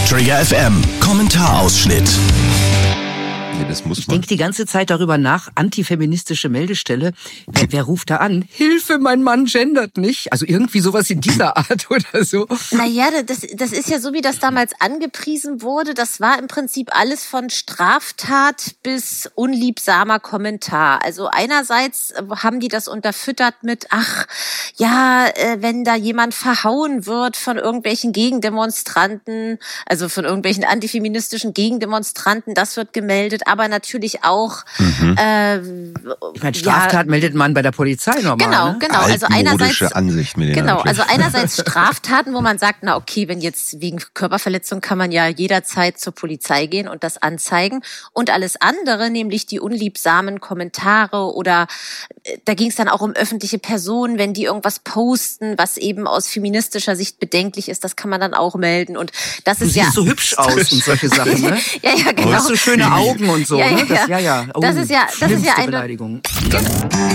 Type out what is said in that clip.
Trigger FM Kommentarausschnitt. Das muss ich denke die ganze Zeit darüber nach, antifeministische Meldestelle. Wer ruft da an? Hilfe, mein Mann gendert nicht. Also irgendwie sowas in dieser Art oder so. Naja, das ist ja so, wie das damals angepriesen wurde. Das war im Prinzip alles von Straftat bis unliebsamer Kommentar. Also einerseits haben die das unterfüttert mit, wenn da jemand verhauen wird von irgendwelchen Gegendemonstranten, also von irgendwelchen antifeministischen Gegendemonstranten, das wird gemeldet. Aber natürlich auch Ich meine, Straftat meldet man bei der Polizei normal. Genau. Also einerseits Straftaten, wo man sagt, na okay, wenn jetzt wegen Körperverletzung kann man ja jederzeit zur Polizei gehen und das anzeigen. Und alles andere, nämlich die unliebsamen Kommentare oder da ging es dann auch um öffentliche Personen, wenn die irgendwas posten, was eben aus feministischer Sicht bedenklich ist, das kann man dann auch melden. Und das ist du siehst so hübsch aus und solche Sachen, ne? Ja, genau. Du hast so schöne Augen und so, ne? Das ist ja eine Beleidigung.